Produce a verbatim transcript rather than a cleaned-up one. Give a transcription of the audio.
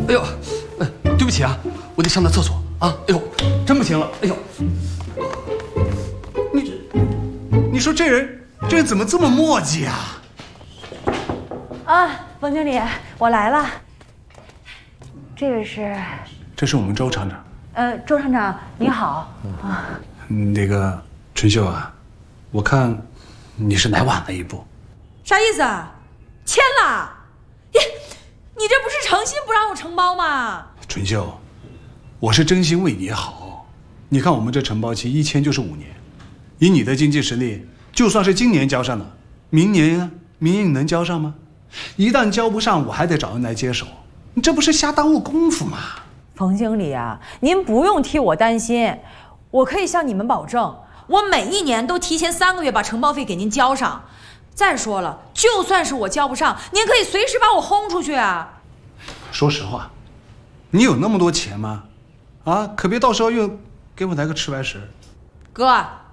哎呦，哎，对不起啊，我得上趟厕所啊！哎呦，真不行了！哎呦， 你，你说这人，这人怎么这么磨叽啊？ 啊，冯经理，我来了。这位是？ 这是我们周厂长。 呃，周厂长你好。啊， 那个春秀啊，我看你是来晚了一步。 啥意思啊？签了？耶，你这不是诚心不让我承包吗？ 春秀，我是真心为你好。你看我们这承包期一签就是五年，以你的经济实力，就算是今年交上了，明年啊，明年你能交上吗？一旦交不上，我还得找人来接手，你这不是瞎耽误功夫吗？ 冯经理啊，您不用替我担心，我可以向你们保证，我每一年都提前三个月把承包费给您交上。再说了，就算是我交不上，您可以随时把我轰出去啊。 说实话，你有那么多钱吗？啊，可别到时候又给我来个吃白食。 哥。